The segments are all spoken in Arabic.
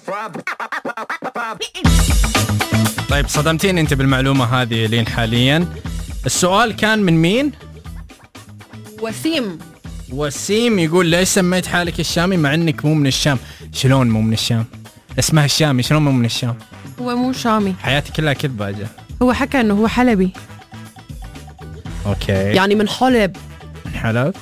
طيب صدمتين انت بالمعلومة هذه لين حاليا. السؤال كان من مين؟ وسيم يقول ليش سميت حالك الشامي مع انك مو من الشام؟ شلون مو من الشام؟ اسمها الشامي، شلون مو من الشام؟ هو مو شامي، حياتي كلها كذبة أجل. هو حكى انه هو حلبي. اوكي يعني من حلب. من حلب.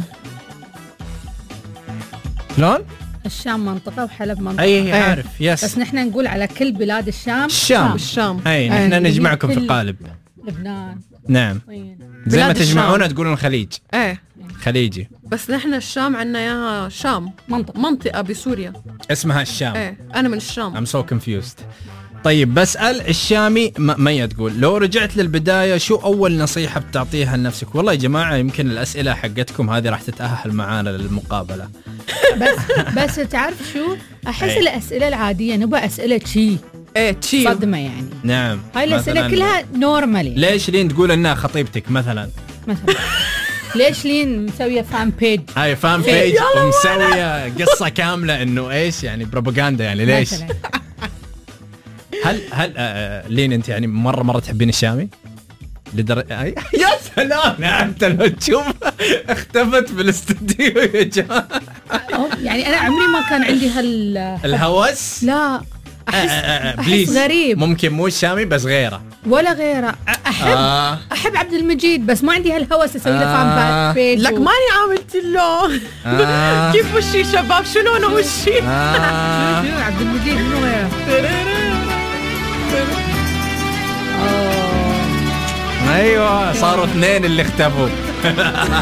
شلون؟ الشام منطقة وحلب منطقة. اي عارف يس. بس نحن نقول على كل بلاد الشام الشام. اي نحن نجمعكم في القالب. لبنان. نعم. زي ما تجمعونا تقولون الخليج. خليجي. بس نحن الشام عنا اياها شام، منطقة بسوريا اسمها الشام. انا من الشام. I'm so confused. طيب بسأل الشامي مية تقول لو رجعت للبداية شو أول نصيحة بتعطيها لنفسك؟ والله يا جماعة يمكن الأسئلة حقتكم هذه راح تتأهل معانا للمقابلة. بس تعرف شو أحس الأسئلة العادية نبغى أسئلة شي صدمة يعني. نعم هاي الأسئلة كلها نورمالي. ليش لين تقول إنها خطيبتك مثلا؟ ليش لين مسوية فان بيج؟ هاي فان بيج ومسوية قصة كاملة إنه إيش يعني بروباغندا يعني ليش؟ هل لين انت يعني مره تحبين الشامي يا سلام. نعم لو تشوف اختفت بالاستديو يا جماعه. يعني انا عمري ما كان عندي الهوس. لا احس غريب. ممكن مو الشامي بس غيره ولا غيره. احب عبد المجيد بس ما عندي هالهوس اسوي له فان بيج. لك ماني عملت له. كيف وشي شباب؟ شو لونه وشي؟ شو عبد المجيد منو غيره؟ ايوه صاروا اثنين اللي اختفوا.